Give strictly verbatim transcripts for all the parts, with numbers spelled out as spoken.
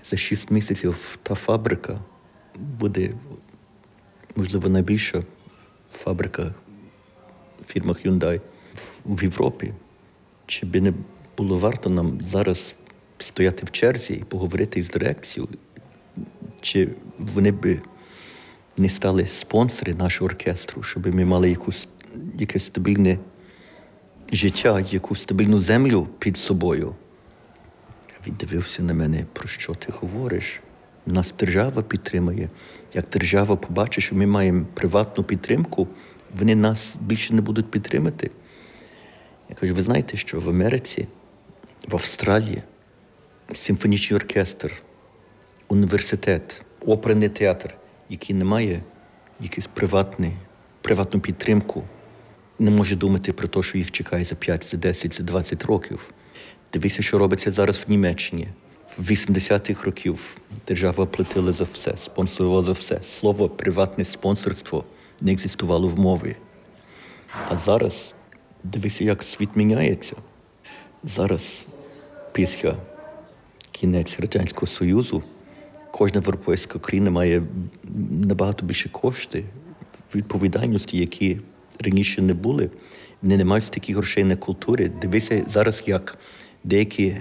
За шість місяців та фабрика буде, можливо, найбільша фабрика в фірмах Hyundai в Європі. Чи би не було варто нам зараз стояти в черзі і поговорити із дирекцією, чи вони би не стали спонсори нашого оркестру, щоб ми мали якусь, якесь стабільне життя, якусь стабільну землю під собою. Він дивився на мене, про що ти говориш? Нас держава підтримує. Як держава побачить, що ми маємо приватну підтримку, вони нас більше не будуть підтримати. Я кажу, ви знаєте, що в Америці, в Австралії симфонічний оркестр, університет, оперний театр, який не має якусь приватну підтримку, не може думати про те, що їх чекає за п'ять, за десять, за двадцять років. Дивіться, що робиться зараз в Німеччині. В вісімдесятих років держава платила за все, спонсорувала за все. Слово «приватне спонсорство» не екзистувало в мові. А зараз, дивіться, як світ міняється. Зараз, після кінець Радянського Союзу, кожна європейська країна має набагато більше кошти, відповідальності, які раніше не були. Вони не мають стільки грошей на культурі. Дивіться зараз, як деякі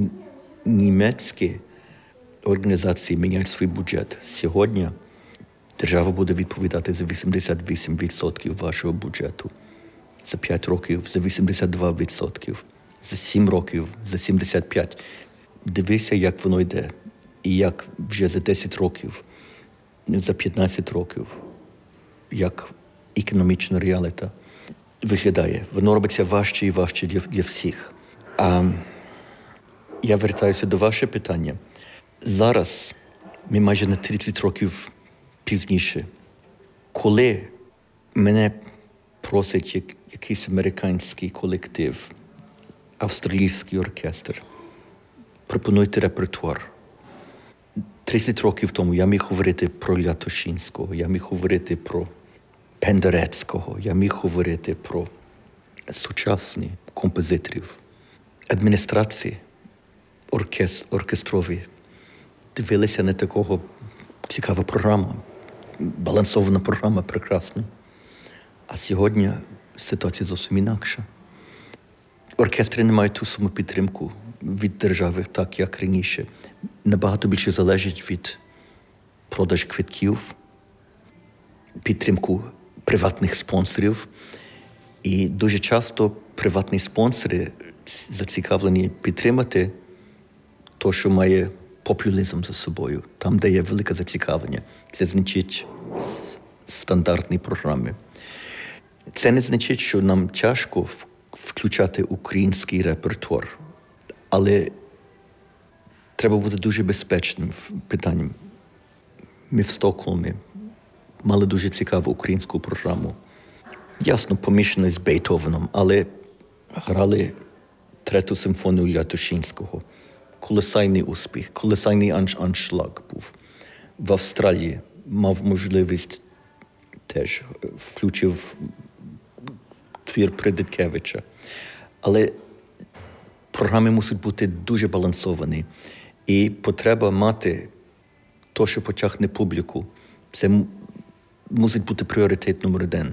німецькі організації міняють свій бюджет. Сьогодні держава буде відповідати за вісімдесят вісім відсотків вашого бюджету. За п'ять років за вісімдесят два відсотки. За сім років за сімдесят п'ять. Дивися, як воно йде. І як вже за десять років, за п'ятнадцять років, як економічна реаліта виглядає. Воно робиться важче і важче для, для всіх. А я вертаюся до вашого питання. Зараз, ми майже на тридцять років пізніше, коли мене просить як, якийсь американський колектив, австралійський оркестр, пропонуйте репертуар. тридцять років тому я міг говорити про Лятошинського, я міг говорити про Пендерецького, я міг говорити про сучасні композиторів. Адміністрації оркес, оркестрові дивилися на такого цікава програма, балансована програма, прекрасна. А сьогодні ситуація зовсім інакша. Оркестри не мають ту саму підтримку від держави, так як раніше. Набагато більше залежить від продаж квитків, підтримку приватних спонсорів. І дуже часто приватні спонсори зацікавлені підтримати те, що має популізм за собою, там, де є велике зацікавлення. Це значить стандартні програми. Це не значить, що нам тяжко включати український репертуар, але треба бути дуже безпечним питанням. Ми в Стокгольмі мали дуже цікаву українську програму. Ясно, помішано з Бетховеном, але грали третю симфонію Лятошинського. Колосальний успіх, колосальний аншлаг був. В Австралії мав можливість теж, включив твір Придиткевича. Але програми мусять бути дуже балансовані. І потреба мати те, що потягне публіку, це мусить бути пріоритет номер один.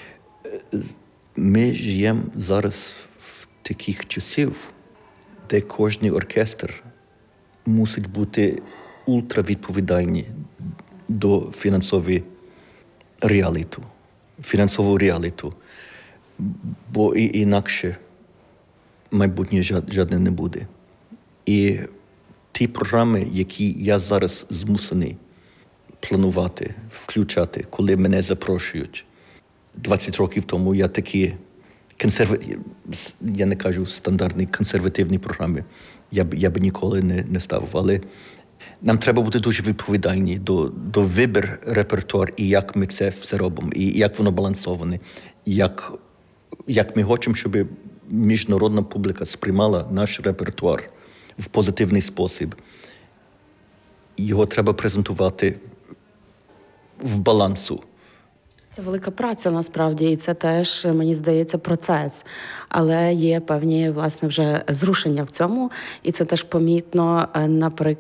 Ми живемо зараз в таких часів, де кожен оркестр мусить бути ультравідповідальний до фінансової реаліту, фінансового реаліту, бо і інакше майбутнє жодне не буде. І ті програми, які я зараз змусений планувати, включати, коли мене запрошують. двадцять років тому я такі консервативні, я не кажу стандартні консервативні програми, я б, я б ніколи не, не ставив, але нам треба бути дуже відповідальні до, до вибір репертуар і як ми це все робимо, і як воно балансоване, як, як ми хочемо, щоб міжнародна публіка сприймала наш репертуар в позитивний спосіб. Його треба презентувати в балансу. Це велика праця, насправді, і це теж, мені здається, процес. Але є певні, власне, вже зрушення в цьому, і це теж помітно, наприклад,